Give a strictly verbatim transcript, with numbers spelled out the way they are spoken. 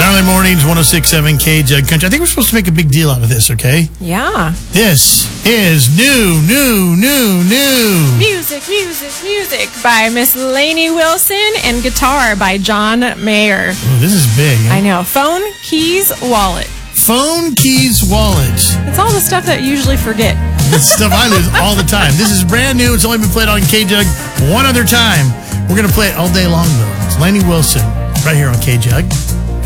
Early mornings, one oh six point seven K Jug Country. I think we're supposed to make a big deal out of this, okay? Yeah. This is new, new, new, new. Music, music, music by Miss Lainey Wilson and guitar by John Mayer. Oh, this is big. Huh? I know. Phone, keys, wallet. Phone, keys, wallet. It's all the stuff that you usually forget. This stuff I lose all the time. This is brand new. It's only been played on K Jug one other time. We're going to play it all day long, though. It's Lainey Wilson right here on K Jug.